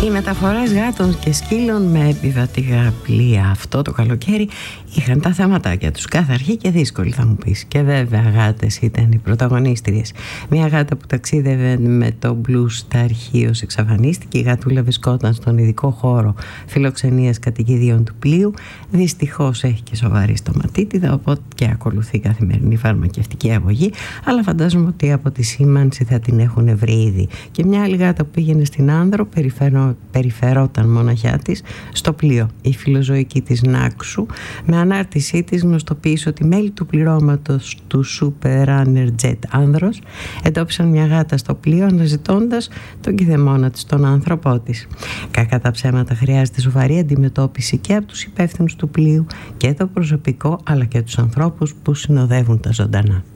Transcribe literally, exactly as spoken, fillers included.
Οι μεταφορές γάτων και σκύλων με επιβατικά πλοία αυτό το καλοκαίρι είχαν τα θεματάκια τους. Καθαρχή και δύσκολη, θα μου πεις. Και βέβαια γάτες ήταν οι πρωταγωνίστριες. Μια γάτα που ταξίδευε με το Blue στα αρχείως εξαφανίστηκε. Η γατούλα βρισκόταν στον ειδικό χώρο φιλοξενίας κατοικιδίων του πλοίου. Δυστυχώς έχει και σοβαρή στοματίτιδα, οπότε και ακολουθεί καθημερινή φαρμακευτική αγωγή. Αλλά φαντάζομαι ότι από τη σήμανση θα την έχουν βρει ήδη. Και μια άλλη γάτα που πήγαινε στην Άνδρο περιφερό, περιφερόταν μοναχιά της στο πλοίο. Η φιλοζωική της Νάξου με ανάρτησή της γνωστοποίησε ότι μέλη του πληρώματος του Super Runner Jet Άνδρος εντόπισαν μια γάτα στο πλοίο αναζητώντας τον κηδεμόνα της, τον άνθρωπό της. Κακά τα ψέματα, χρειάζεται σοβαρή αντιμετώπιση και από τους υπεύθυνους του πλοίου και το προσωπικό, αλλά και τους ανθρώπους που συνοδεύουν τα ζωντανά.